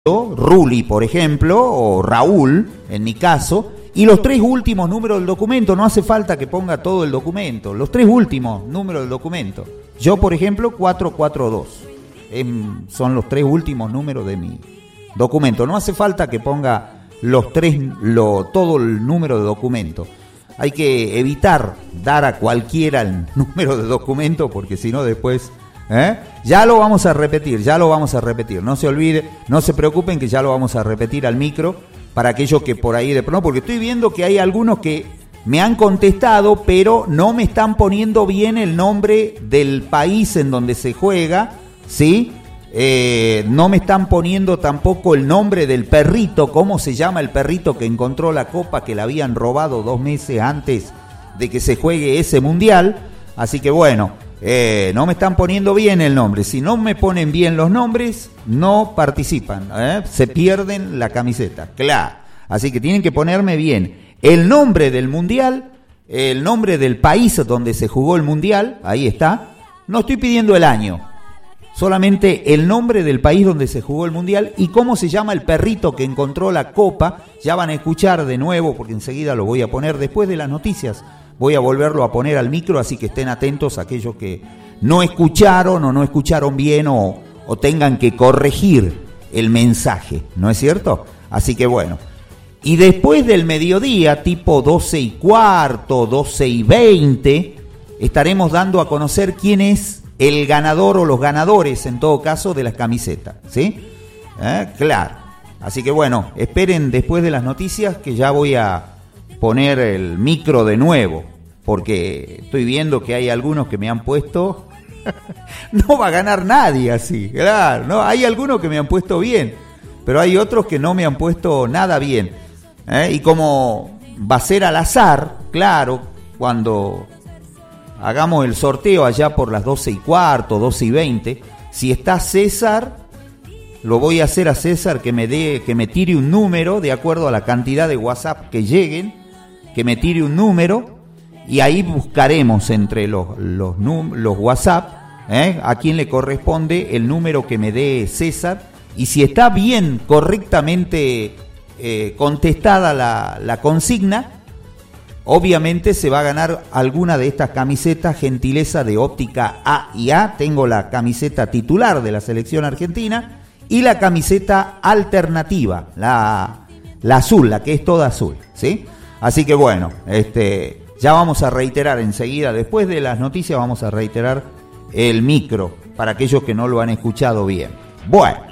Ruli, por ejemplo, o Raúl, en mi caso, y los 3 últimos números del documento. No hace falta que ponga todo el documento, los 3 últimos números del documento. Yo, por ejemplo, 442. Son los 3 últimos números de mi documento. No hace falta que ponga todo el número de documento. Hay que evitar dar a cualquiera el número de documento, porque si no después... Ya lo vamos a repetir, no se olvide, no se preocupen que ya lo vamos a repetir al micro para aquellos que por ahí porque estoy viendo que hay algunos que me han contestado, pero no me están poniendo bien el nombre del país en donde se juega, ¿sí? No me están poniendo tampoco el nombre del perrito, cómo se llama el perrito que encontró la copa que la habían robado 2 meses antes de que se juegue ese mundial, así que bueno... no me están poniendo bien el nombre. Si no me ponen bien los nombres, no participan, se pierden la camiseta, claro. Así que tienen que ponerme bien el nombre del mundial, el nombre del país donde se jugó el mundial, ahí está. No estoy pidiendo el año, solamente el nombre del país donde se jugó el mundial y cómo se llama el perrito que encontró la copa. Ya van a escuchar de nuevo, porque enseguida lo voy a poner después de las noticias. Voy a volverlo a poner al micro, así que estén atentos a aquellos que no escucharon o no escucharon bien o tengan que corregir el mensaje, ¿no es cierto? Así que bueno. Y después del mediodía, tipo 12:15, 12:20, estaremos dando a conocer quién es el ganador o los ganadores, en todo caso, de las camisetas, ¿sí? Claro. Así que bueno, esperen después de las noticias que ya voy a poner el micro de nuevo, porque estoy viendo que hay algunos que me han puesto no va a ganar nadie así, claro, no, hay algunos que me han puesto bien, pero hay otros que no me han puesto nada bien, y como va a ser al azar, claro, cuando hagamos el sorteo allá por las 12:15, 12:20, si está César, lo voy a hacer a César que me tire un número de acuerdo a la cantidad de WhatsApp que lleguen, que me tire un número y ahí buscaremos entre los WhatsApp a quién le corresponde el número que me dé César, y si está bien, correctamente contestada la consigna, obviamente se va a ganar alguna de estas camisetas, gentileza de Óptica A&A. Tengo la camiseta titular de la selección argentina y la camiseta alternativa, la azul, la que es toda azul, ¿sí? Así que bueno, ya vamos a reiterar enseguida, después de las noticias vamos a reiterar el micro para aquellos que no lo han escuchado bien. Bueno.